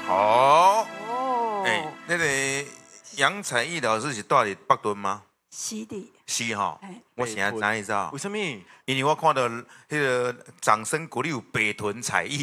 哦， 哦， 那个杨采钰老师是住伫北屯吗？ 是的， 是哈，我现在知道， 为什么？ 因为我看到迄个掌声鼓励有北屯采钰。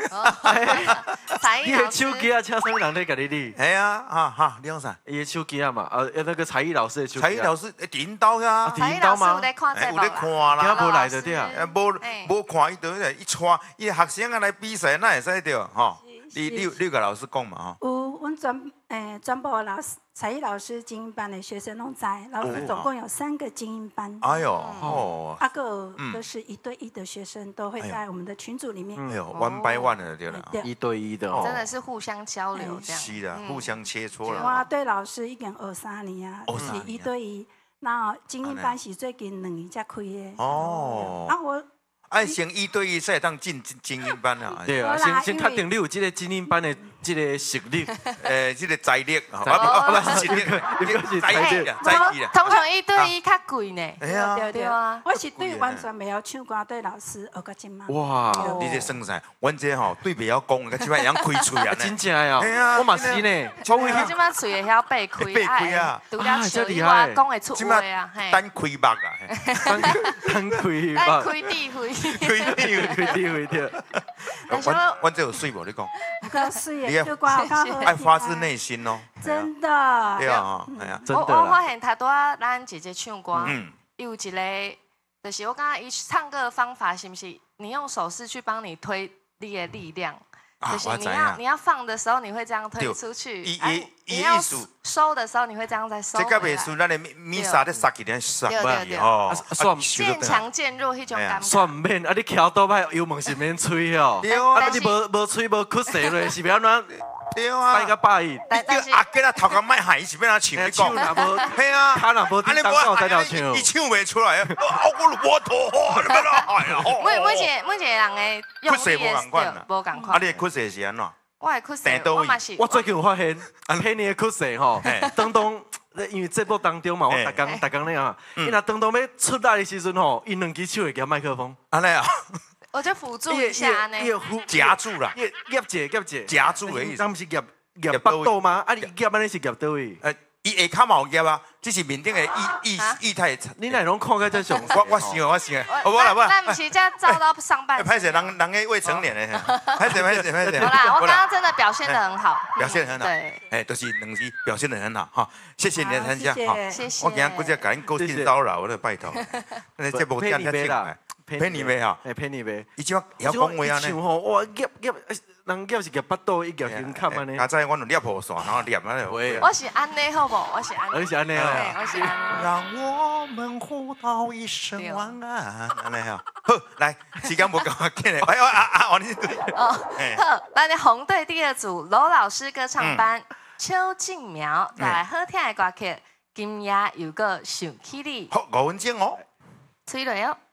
才艺老师你的手机啊，请什么人在给你理？ 哎呀，哈，你讲啥？ 伊的手机啊嘛，那个才艺老师的手机。 采钰老师引导呀， 才艺老师有在看这有在看今啦。 无来就对啊。 无看伊就一撮，伊学生啊来比赛，那会使着吼。你甲老师讲嘛吼。 有阮专部的老师，才艺老师精英班的学生拢知，老师总共有3个精英班。 哎呦，哦， 都是1对1的学生，都会在我们的群组里面。 哎呦，one by one 的对了。 1对1的， 真的是互相交流这样。 是的，互相切磋了。 我对老师已经23年啊，是1对1。那精英班是最近2年才开的。 哦。 我。 爱先1对1才当进精英班啊！ 对啊，先确定你有这个精英班的这个实力， 这个财力， 不是实力， 财力， 通常1对1较贵呢。 哎呀， 对啊，我是对完全袂晓唱歌，对老师学到今嘛。 哇， 你这算啥？阮这吼对袂晓讲，个即摆会晓开喙啊！ 真正呀，我嘛是呢， 我即摆嘴会晓背开啊， 除了笑以外，讲会出话啊， 单开目啊， 单开目， 单开地开。 开掉。 阮这有水无？你讲。 够水的，唱歌好好。 爱发自内心哦。 真的。 对啊，哎呀。 我发现他拄仔咱姐姐唱歌，有一个，就是我感觉伊唱歌的方法是不是？你用手势去帮你推你的力量。就是你要放的时候，你会这样推出去；你要收的时候，你会这样再收。 这个袂输，咱的米沙在撒起点撒哦，渐强渐弱迄种感觉。 算唔免，你翘倒摆油门是免吹哦。 对啊， 你无吹无屈舌落，是要怎？ 对啊， 带个百亿。 但是阿吉啦，头壳卖喊，伊是要哪唱？你讲。 嘿啊，他若无叮当我才了唱。 伊唱袂出来，我头好，你要哪喊啊？ 每一个人的用力的无共款。 啊，你的屈舌是安怎？ 我的屈舌，我嘛是。 我最近有发现，Penny 的屈舌吼，当因为节目当中嘛，我逐工咧啊，伊若当要出来的时阵吼，伊2支手会夹麦克风， 安尼啊。 我就辅助一下呢， 夹住啦， 夹者， 夹住的意思。 咱不是夹巴肚吗？啊，你夹安尼是夹倒位？ 伊下骹嘛有夹啊，只是面顶的意态。 你哪拢看个这上？ 我想，我来， 咱不是在照到上半身。 拍摄人个未成年的，拍摄。 好啦，我刚刚真的表现得很好， 表现很好。 对， 哎，都是2支表现得很好哈，谢谢你的参加哈， 谢谢。 我今日骨只甲恁勾性骚扰，我拜托。那这无点才啦，骗你呗哈， 骗你呗。 伊即摆会晓讲话啊呢。 吼，哇夹，人夹是夹巴肚，伊夹胸坎安尼。 刚才我有捏雨伞，然后捏安尼。 我是安尼好不？我是安尼。 你是安尼啊？ 我是安尼。 让我们互道一声晚安，安尼哈。好，来，时间无够紧嘞。王你对。 好，咱的红队第2组罗老师歌唱班邱静苗带来好听的歌曲，今夜又个想起你。 好，5分钟哦。 吹落哦。